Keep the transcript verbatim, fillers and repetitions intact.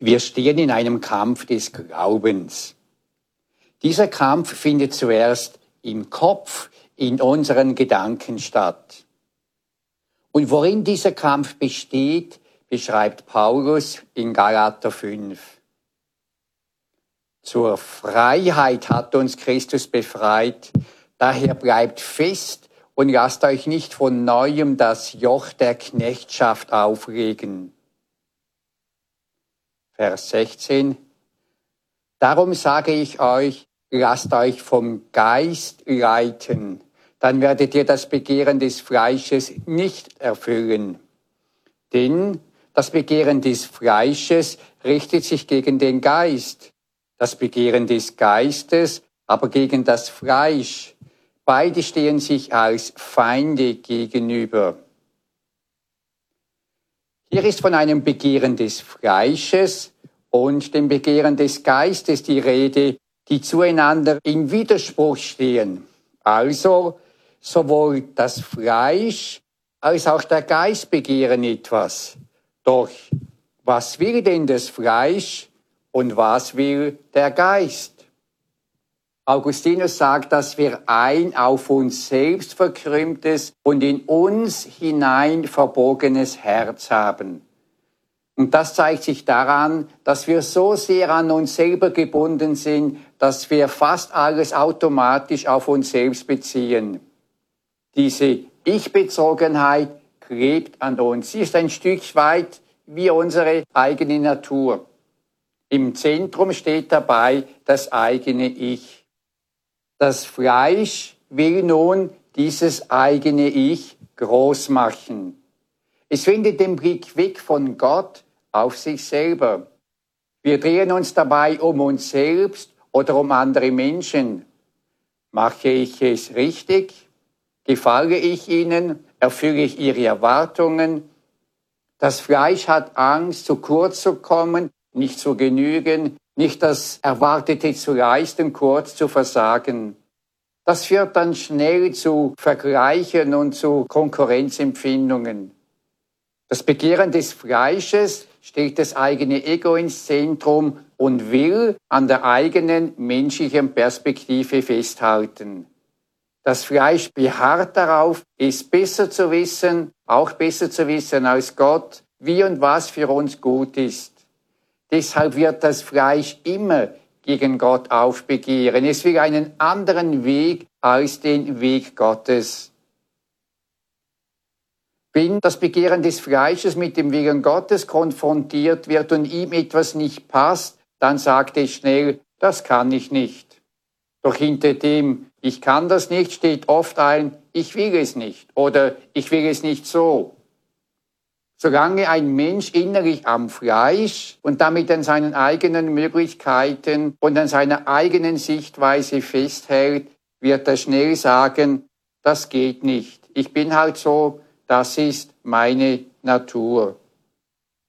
Wir stehen in einem Kampf des Glaubens. Dieser Kampf findet zuerst im Kopf, in unseren Gedanken statt. Und worin dieser Kampf besteht, beschreibt Paulus in Galater fünf. Zur Freiheit hat uns Christus befreit, daher bleibt fest und lasst euch nicht von Neuem das Joch der Knechtschaft auflegen. Vers sechzehn. Darum sage ich euch, lasst euch vom Geist leiten, dann werdet ihr das Begehren des Fleisches nicht erfüllen. Denn das Begehren des Fleisches richtet sich gegen den Geist, das Begehren des Geistes aber gegen das Fleisch. Beide stehen sich als Feinde gegenüber. Hier ist von einem Begehren des Fleisches und dem Begehren des Geistes die Rede, die zueinander in Widerspruch stehen. Also sowohl das Fleisch als auch der Geist begehren etwas. Doch was will denn das Fleisch und was will der Geist? Augustinus sagt, dass wir ein auf uns selbst verkrümmtes und in uns hinein verbogenes Herz haben. Und das zeigt sich daran, dass wir so sehr an uns selber gebunden sind, dass wir fast alles automatisch auf uns selbst beziehen. Diese Ich-Bezogenheit klebt an uns. Sie ist ein Stück weit wie unsere eigene Natur. Im Zentrum steht dabei das eigene Ich. Das Fleisch will nun dieses eigene Ich groß machen. Es wendet den Blick weg von Gott auf sich selber. Wir drehen uns dabei um uns selbst oder um andere Menschen. Mache ich es richtig? Gefalle ich ihnen? Erfülle ich ihre Erwartungen? Das Fleisch hat Angst, zu kurz zu kommen, nicht zu genügen, nicht das Erwartete zu leisten, kurz zu versagen. Das führt dann schnell zu Vergleichen und zu Konkurrenzempfindungen. Das Begehren des Fleisches stellt das eigene Ego ins Zentrum und will an der eigenen menschlichen Perspektive festhalten. Das Fleisch beharrt darauf, es besser zu wissen, auch besser zu wissen als Gott, wie und was für uns gut ist. Deshalb wird das Fleisch immer gegen Gott aufbegehren. Es will einen anderen Weg als den Weg Gottes. Wenn das Begehren des Fleisches mit dem Willen Gottes konfrontiert wird und ihm etwas nicht passt, dann sagt es schnell, das kann ich nicht. Doch hinter dem, ich kann das nicht, steht oft ein, ich will es nicht oder ich will es nicht so. Solange ein Mensch innerlich am Fleisch und damit an seinen eigenen Möglichkeiten und an seiner eigenen Sichtweise festhält, wird er schnell sagen, das geht nicht. Ich bin halt so, das ist meine Natur.